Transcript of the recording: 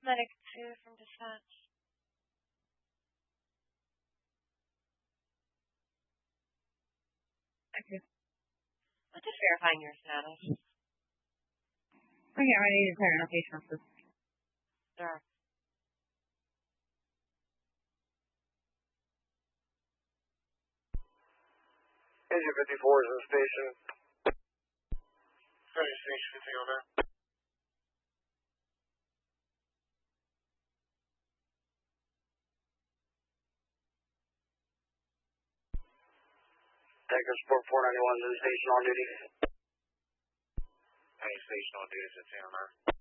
Medic 2 from dispatch. Thank you. I'm just verifying your status. Okay, I need to clear notation of this. Sure. Engine 54 is in station. Station 50 on there. Tanker Sport 491 is in station on duty. Any station on duty, 15 on there.